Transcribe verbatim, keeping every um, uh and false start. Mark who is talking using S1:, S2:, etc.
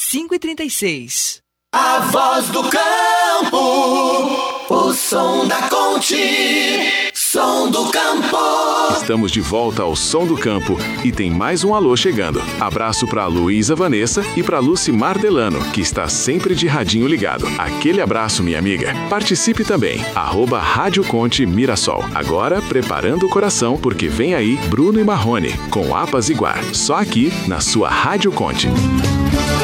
S1: cinco e trinta e seis.
S2: A voz do campo, o som da Conte, som do campo.
S3: Estamos de volta ao Som do Campo e tem mais um alô chegando. Abraço para Luísa Vanessa e para Lucimar Delano, que está sempre de radinho ligado. Aquele abraço, minha amiga. Participe também, arroba Rádio Conte Mirassol. Agora, preparando o coração, porque vem aí Bruno e Marrone, com Apaziguar. Só aqui, na sua Rádio Conte.